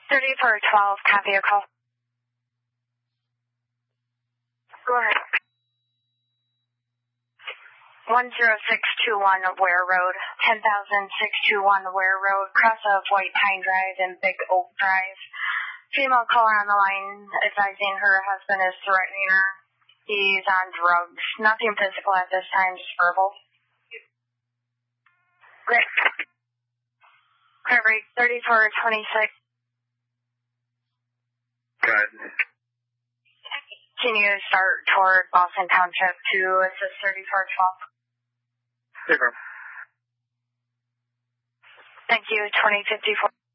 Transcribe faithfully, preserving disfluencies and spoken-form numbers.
thirty-four twelve, copy your call. Go ahead. one zero six two one Ware Road, ten thousand six two one Ware Road, cross of White Pine Drive and Big Oak Drive. Female caller on the line advising her husband is threatening her. He's on drugs. Nothing physical at this time, just verbal. Great. Clear break thirty-four twenty-six. Good. Can you start toward Boston Township to assist thirty-four twelve? Super. Thank you, twenty fifty-four.